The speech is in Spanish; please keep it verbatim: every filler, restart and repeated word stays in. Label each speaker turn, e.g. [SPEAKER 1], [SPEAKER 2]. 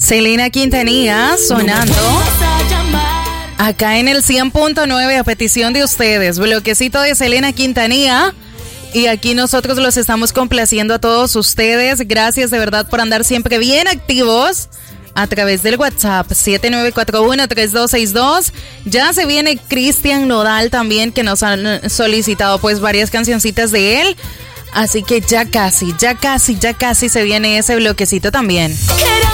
[SPEAKER 1] Selena Quintanilla sonando acá en el cien punto nueve a petición de ustedes. Bloquecito de Selena Quintanilla. Y aquí nosotros los estamos complaciendo a todos ustedes. Gracias de verdad por andar siempre bien activos a través del WhatsApp siete nueve cuatro uno, tres dos seis dos. Ya se viene Cristian Nodal también, que nos han solicitado pues varias cancioncitas de él. Así que ya casi, ya casi, ya casi se viene ese bloquecito también.
[SPEAKER 2] Quiero